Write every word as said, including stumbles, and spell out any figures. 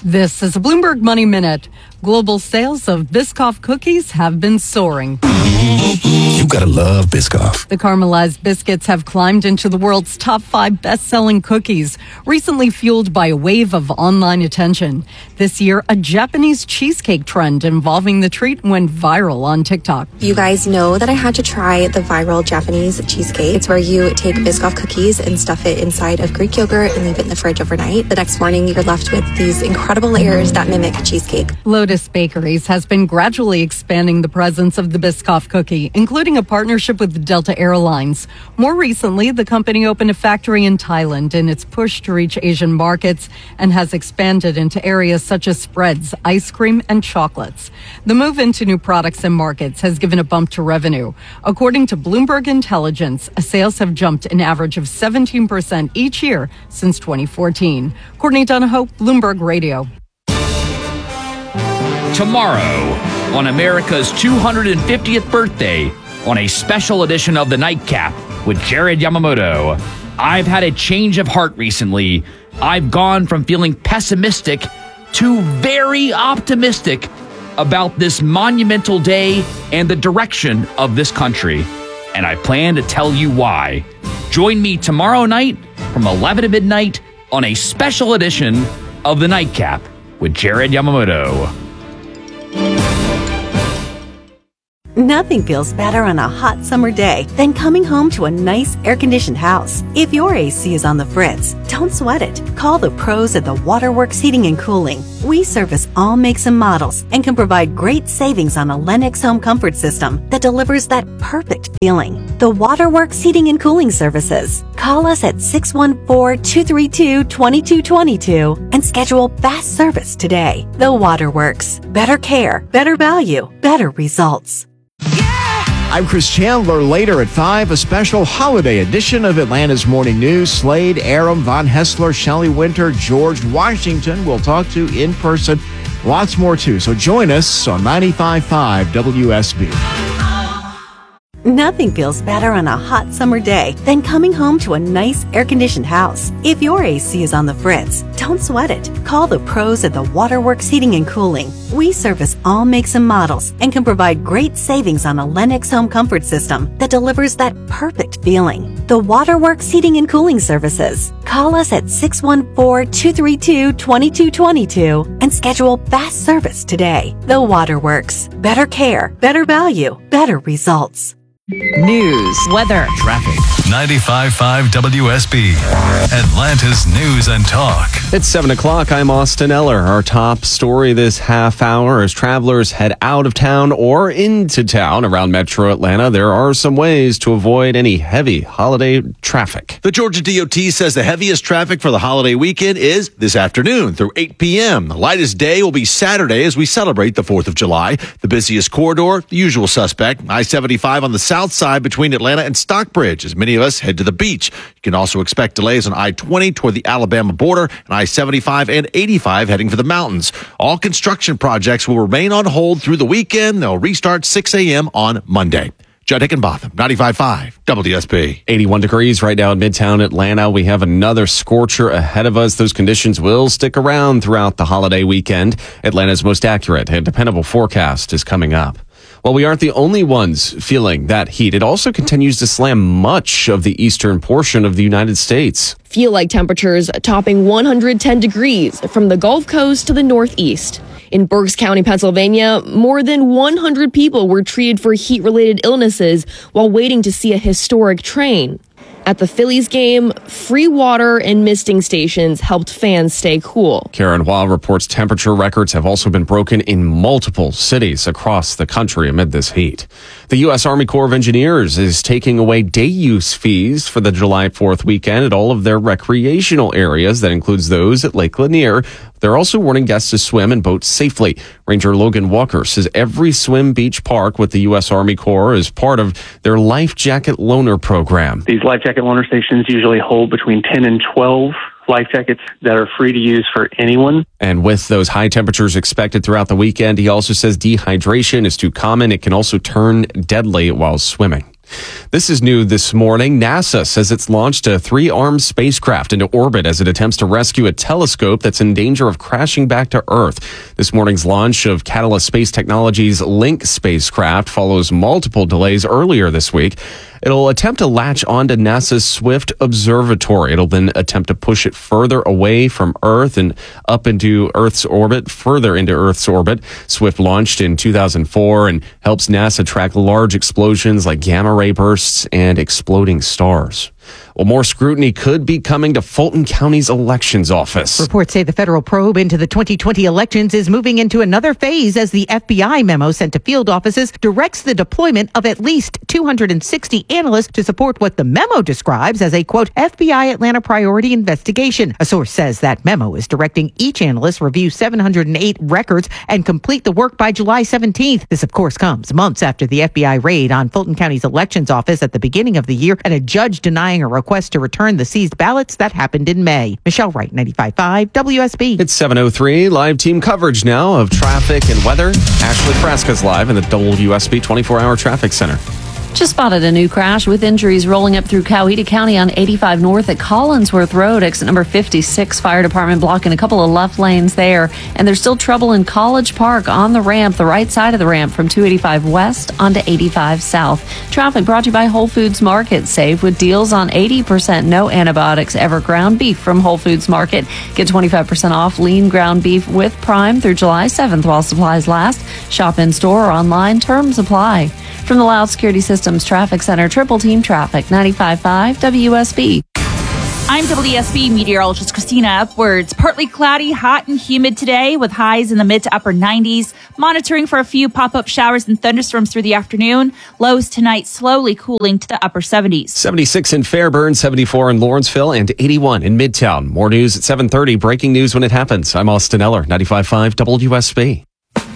This is a Bloomberg Money Minute. Global sales of Biscoff cookies have been soaring. You gotta love Biscoff. The caramelized biscuits have climbed into the world's top five best-selling cookies, recently fueled by a wave of online attention. This year, a Japanese cheesecake trend involving the treat went viral on TikTok. You guys know that I had to try the viral Japanese cheesecake. It's where you take Biscoff cookies and stuff it inside of Greek yogurt and leave it in the fridge overnight. The next morning, you're left with these incredible layers that mimic cheesecake. Lotus Bakeries has been gradually expanding the presence of the Biscoff cookie, including a partnership with Delta Airlines. More recently, the company opened a factory in Thailand in its push to reach Asian markets and has expanded into areas such as spreads, ice cream, and chocolates. The move into new products and markets has given a bump to revenue. According to Bloomberg Intelligence, sales have jumped an average of seventeen percent each year since twenty fourteen. Courtney Donahoe, Bloomberg Radio. Tomorrow, on America's two hundred fiftieth birthday, on a special edition of The Nightcap with Jared Yamamoto. I've had a change of heart recently. I've gone from feeling pessimistic to very optimistic about this monumental day and the direction of this country. And I plan to tell you why. Join me tomorrow night from eleven to midnight on a special edition of The Nightcap with Jared Yamamoto. Nothing feels better on a hot summer day than coming home to a nice air-conditioned house. If your A C is on the fritz, don't sweat it. Call the pros at the Waterworks Heating and Cooling. We service all makes and models and can provide great savings on a Lennox home comfort system that delivers that perfect feeling. The Waterworks Heating and Cooling Services. Call us at six one four, two three two, two two two two and schedule fast service today. The Waterworks. Better care, better value, better results. I'm Chris Chandler. Later at five, a special holiday edition of Atlanta's Morning News. Slade, Aram, Von Hessler, Shelley Winter, George Washington we'll talk to in person. Lots more, too. So join us on ninety-five point five W S B. Nothing feels better on a hot summer day than coming home to a nice air-conditioned house. If your A C is on the fritz, don't sweat it. Call the pros at the Waterworks Heating and Cooling. We service all makes and models and can provide great savings on a Lennox home comfort system that delivers that perfect feeling. The Waterworks Heating and Cooling Services. Call us at six one four, two three two, two two two two and schedule fast service today. The Waterworks. Better care, better value, better results. News, weather, Traffic. ninety-five point five W S B, Atlanta's News and Talk. It's seven o'clock. I'm Austin Eller. Our top story this half hour as travelers head out of town or into town around Metro Atlanta. There are some ways to avoid any heavy holiday traffic. The Georgia D O T says the heaviest traffic for the holiday weekend is this afternoon through eight p.m. The lightest day will be Saturday as we celebrate the fourth of July. The busiest corridor, the usual suspect, I seventy-five on the south side between Atlanta and Stockbridge as many of us head to the beach. You can also expect delays on I twenty toward the Alabama border and I seventy-five and eighty-five heading for the mountains. All construction projects will remain on hold through the weekend. They'll restart six a.m. on Monday. Judd Hickenbotham, ninety-five point five W S B. eighty-one degrees right now in Midtown Atlanta. We have another scorcher ahead of us. Those conditions will stick around throughout the holiday weekend. Atlanta's most accurate and dependable forecast is coming up. Well, we aren't the only ones feeling that heat. It also continues to slam much of the eastern portion of the United States. Feel like temperatures topping one hundred ten degrees from the Gulf Coast to the Northeast. In Berks County, Pennsylvania, more than one hundred people were treated for heat-related illnesses while waiting to see a historic train. At the Phillies game, free water and misting stations helped fans stay cool. Karen Wah reports temperature records have also been broken in multiple cities across the country amid this heat. The U S Army Corps of Engineers is taking away day use fees for the July fourth weekend at all of their recreational areas. That includes those at Lake Lanier. They're also warning guests to swim and boat safely. Ranger Logan Walker says every swim beach park with the U S Army Corps is part of their Life Jacket Loaner program. These Life Jacket Loaner stations usually hold between ten and twelve life jackets that are free to use for anyone. And with those high temperatures expected throughout the weekend, he also says dehydration is too common. It can also turn deadly while swimming. This is new this morning. NASA says it's launched a three-armed spacecraft into orbit as it attempts to rescue a telescope that's in danger of crashing back to Earth. This morning's launch of Catalyst Space Technologies' Link spacecraft follows multiple delays earlier this week. It'll attempt to latch onto NASA's Swift Observatory. It'll then attempt to push it further away from Earth and up into Earth's orbit, further into Earth's orbit. Swift launched in two thousand four and helps NASA track large explosions like gamma ray bursts and exploding stars. Well, more scrutiny could be coming to Fulton County's elections office. Reports say the federal probe into the twenty twenty elections is moving into another phase as the F B I memo sent to field offices directs the deployment of at least two hundred sixty analysts to support what the memo describes as a, quote, F B I Atlanta priority investigation. A source says that memo is directing each analyst review seven hundred eight records and complete the work by July seventeenth. This, of course, comes months after the F B I raid on Fulton County's elections office at the beginning of the year and a judge denying a request to return the seized ballots that happened in May. Michelle Wright, ninety-five point five W S B. It's seven oh three. Live team coverage now of traffic and weather. Ashley Frasca's live in the W S B twenty-four hour traffic center. Just spotted a new crash with injuries rolling up through Coweta County on eighty-five North at Collinsworth Road. Exit number fifty-six, fire department blocking a couple of left lanes there. And there's still trouble in College Park on the ramp, the right side of the ramp from two eighty-five West onto eighty-five South. Traffic brought to you by Whole Foods Market. Save with deals on eighty percent no antibiotics ever ground beef from Whole Foods Market. Get twenty-five percent off lean ground beef with Prime through July seventh while supplies last. Shop in store or online. Terms apply. From the Loud Security Systems Traffic Center, Triple Team Traffic, ninety-five point five W S B. I'm W S B meteorologist Christina Upwards. Partly cloudy, hot and humid today with highs in the mid to upper nineties. Monitoring for a few pop-up showers and thunderstorms through the afternoon. Lows tonight slowly cooling to the upper seventies. seventy-six in Fairburn, seventy-four in Lawrenceville, and eighty-one in Midtown. More news at seven thirty. Breaking news when it happens. I'm Austin Eller, ninety-five point five W S B.